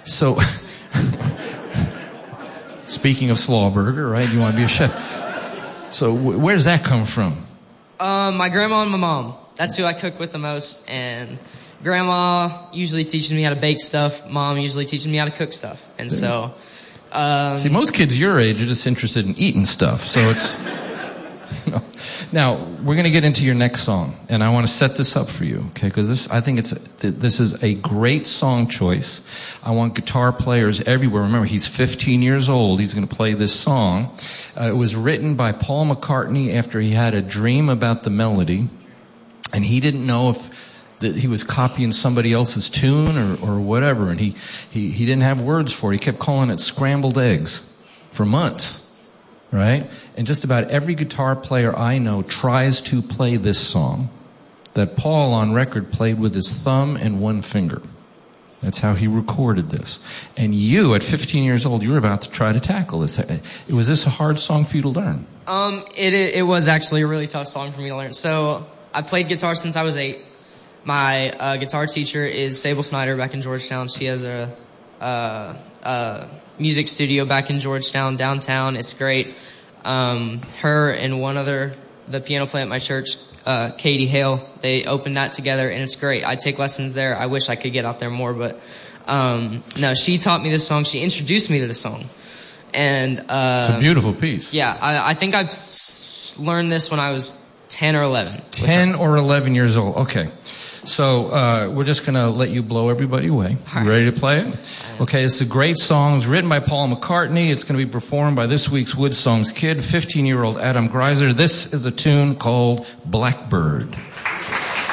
So, speaking of Slawburger, right? You want to be a chef. So, where does that come from? My grandma and my mom. That's who I cook with the most. And grandma usually teaches me how to bake stuff. Mom usually teaches me how to cook stuff. And so... See, most kids your age are just interested in eating stuff. So it's... Now, we're going to get into your next song. And I want to set this up for you, okay? Because I think this is a great song choice. I want guitar players everywhere. Remember, he's 15 years old. He's going to play this song. It was written by Paul McCartney after he had a dream about the melody. And he didn't know if he was copying somebody else's tune or whatever. And he didn't have words for it. He kept calling it scrambled eggs for months. Right? And just about every guitar player I know tries to play this song that Paul on record played with his thumb and one finger. That's how he recorded this. And you, at 15 years old, you were about to try to tackle this. Was this a hard song for you to learn? It was actually a really tough song for me to learn. So I played guitar since I was 8. My guitar teacher is Sable Snyder back in Georgetown. She has a music studio back in Georgetown, downtown. It's great. Her and one other, the piano player at my church, Katie Hale, they opened that together, and it's great. I take lessons there. I wish I could get out there more, but no, she taught me this song. She introduced me to the song. And it's a beautiful piece. Yeah, I think I learned this when I was 10 or 11. 10 or 11 years old. Okay. So we're just going to let you blow everybody away. You ready to play it? Okay, it's a great song. It's written by Paul McCartney. It's going to be performed by this week's Wood Songs kid, 15-year-old Adam Greiser. This is a tune called Blackbird.